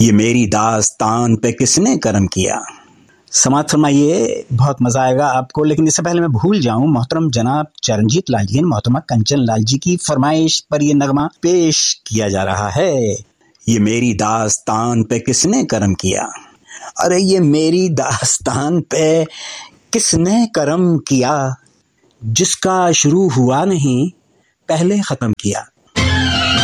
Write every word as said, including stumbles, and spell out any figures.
ये मेरी दास्तान पे किसने करम किया। समाप्त फरमाइए, बहुत मजा आएगा आपको। लेकिन इससे पहले मैं भूल जाऊं, मोहतरम जनाब चरणजीत लाल जी, मोहतरमा कंचन लाल जी की फरमाइश पर यह नगमा पेश किया जा रहा है। ये मेरी दास्तान पे किसने करम किया। अरे ये मेरी दास्तान पे किसने करम किया, जिसका शुरू हुआ नहीं पहले खत्म किया।